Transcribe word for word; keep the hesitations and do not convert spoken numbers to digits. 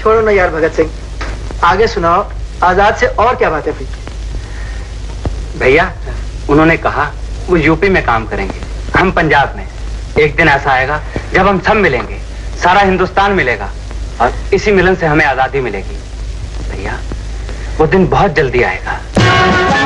छोड़ो ना यार भगत सिंह, आगे सुनाओ, आजाद से और क्या बातें हुई? भैया, उन्होंने कहा वो यूपी में काम करेंगे, हम पंजाब में। एक दिन ऐसा आएगा जब हम सब मिलेंगे, सारा हिंदुस्तान मिलेगा, और इसी मिलन से हमें आजादी मिलेगी। भैया, वो दिन बहुत जल्दी आएगा।